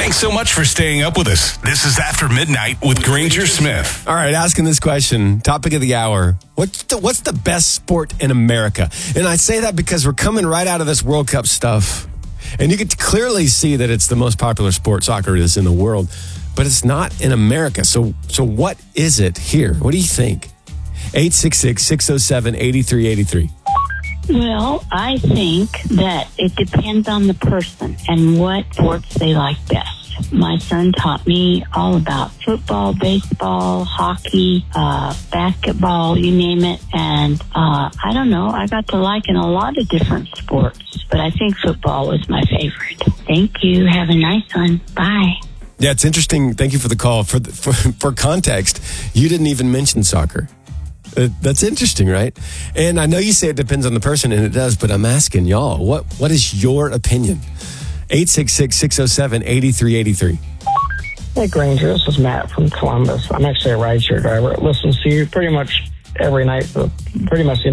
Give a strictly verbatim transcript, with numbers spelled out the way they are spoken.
Thanks so much for staying up with us. This is After Midnight with Granger Smith. All right, asking this question, topic of the hour. What's the, what's the best sport in America? And I say that because we're coming right out of this World Cup stuff. And you can clearly see that it's the most popular sport, soccer is in the world. But it's not in America. So, so what is it here? What do you think? eight six six, six oh seven, eight three eight three. Well, I think that it depends on the person and what sports they like best. My son taught me all about football, baseball, hockey, uh, basketball, you name it. And uh, I don't know, I got to liking a lot of different sports, but I think football was my favorite. Thank you. Have a nice one. Bye. Yeah, it's interesting. Thank you for the call. For, the, for, for context, you didn't even mention soccer. Uh, that's interesting, right? And I know you say it depends on the person, and it does, but I'm asking y'all, what what is your opinion? eight six six, six oh seven, eight three eight three. Hey, Granger, this is Matt from Columbus. I'm actually a rideshare driver. It listens to you pretty much every night for pretty much the